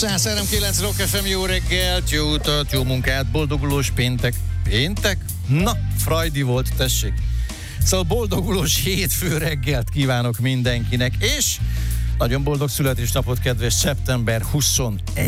103.9 Rock FM, jó reggelt, jó utat, jó munkát, boldogulós péntek. Péntek? Na, frajdi volt, tessék. Szóval boldogulós hétfő reggelt kívánok mindenkinek, és nagyon boldog születésnapot, kedves szeptember 21.